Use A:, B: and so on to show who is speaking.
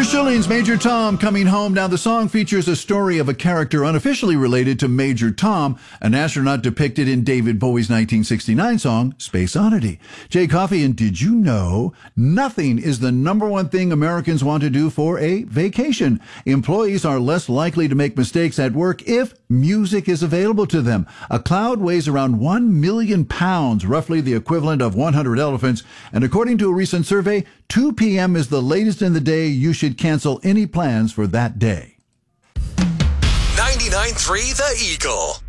A: Shillings, Major Tom Coming Home. Now, the song features a story of a character unofficially related to Major Tom, an astronaut depicted in David Bowie's 1969 song, Space Oddity. Jay Coffey, and did you know nothing is the number one thing Americans want to do for a vacation? Employees are less likely to make mistakes at work if music is available to them. A cloud weighs around 1 million pounds, roughly the equivalent of 100 elephants, and according to a recent survey, 2 p.m. is the latest in the day you should cancel any plans for that day.
B: 99.3 The Eagle.